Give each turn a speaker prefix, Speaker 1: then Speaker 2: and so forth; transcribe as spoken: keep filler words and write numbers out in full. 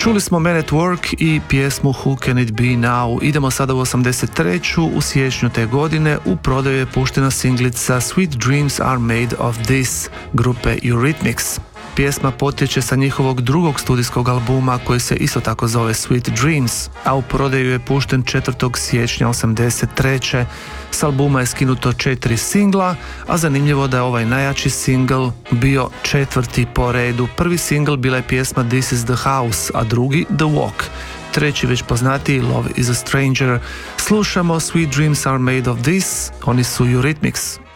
Speaker 1: Čuli smo Men at Work i pjesmu Who Can It Be Now. Idemo sada u osamdeset treću. U siječnju te godine u prodaju je puštena singlica Sweet Dreams Are Made of This grupe Eurythmics. Pjesma potječe sa njihovog drugog studijskog albuma koji se isto tako zove Sweet Dreams, a u prodaju je pušten četvrtog siječnja osamdeset treće. S albuma je skinuto četiri singla, a zanimljivo da je ovaj najjači singl bio četvrti po redu. Prvi singl bila je pjesma This is the House, a drugi The Walk. Treći već poznati Love is a Stranger. Slušamo Sweet Dreams Are Made of This, oni su Eurythmics.